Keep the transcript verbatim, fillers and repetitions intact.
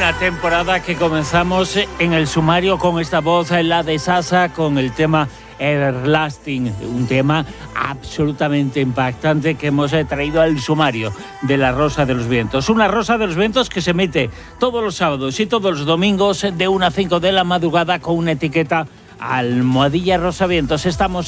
una temporada que comenzamos en el sumario con esta voz, la de Sasa, con el tema Everlasting, un tema absolutamente impactante que hemos traído al sumario de La Rosa de los Vientos. Una Rosa de los Vientos que se mete todos los sábados y todos los domingos de una a cinco de la madrugada con una etiqueta Almohadilla Rosa Vientos. Estamos